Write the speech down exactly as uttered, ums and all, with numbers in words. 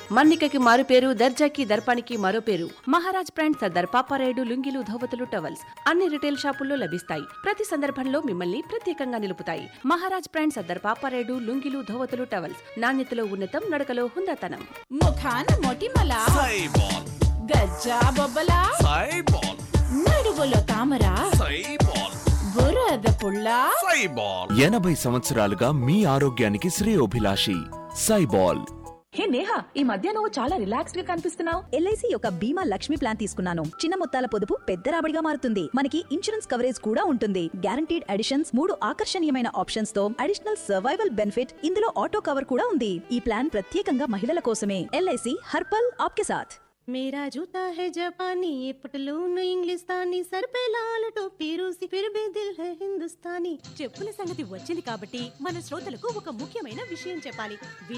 మన్నికకి మారు పేరు, దర్జాకి దర్పానికి మరో పేరు. మహారాజ్ బ్రాండ్ సర్దార్ పాపారాయుడు లుంగీలు, ధోవతులు, టవల్స్ అన్ని రిటైల్ షాపుల్లో లభిస్తాయి. ప్రతి సందర్భంలో మిమ్మల్ని ప్రత్యేకంగా నిలుపుతాయి. మహారాజ్ బ్రాండ్ సర్దార్ పాపారాయుడు లుంగీలు, ధోవతులు, టవల్స్ నాణ్యతలో ఉన్నతం, నడకలో హుందాతనం. ముఖాన మొటిమల సైబాల్, గజ్జా బొబ్బల సైబాల్, నడువులో తామర సైబాల్, బురద పుల్ల సైబాల్. ఎనభై సంవత్సరాలుగా మీ ఆరోగ్యానికి శ్రేయోభిలాషి సైబాల్. హే నేహా, ఈ మధ్య నువ్వు చాలా రిలాక్స్డ్ గా కనిపిస్తున్నావు. ఎల్ఐసి యొక్క బీమా లక్ష్మి ప్లాన్ తీసుకున్నాను. చిన్న మొత్తాల పొదుపు పెద్ద రాబడిగా మారుతుంది. మనకి ఇన్సూరెన్స్ కవరేజ్ కూడా ఉంటుంది. గ్యారంటీడ్ అడిషన్స్, మూడు ఆకర్షణీయమైన ఆప్షన్స్ తో అడిషనల్ సర్వైవల్ బెనిఫిట్, ఇందులో ఆటో కవర్ కూడా ఉంది. ఈ ప్లాన్ ప్రత్యేకంగా మహిళల కోసమే. ఎల్ఐసి హర్పల్ ఆప్కే సాథ్. मेरा जूता है जापानी, ये पटलून इंग्लिस्तानी, सर पे लाल टोपी रूसी, फिर भी दिल है हिंदुस्तानी. చెప్పుల సంగతి వచ్చింది కాబట్టి మన శ్రోతలకు ఒక ముఖ్యమైన విషయం చెప్పాలి.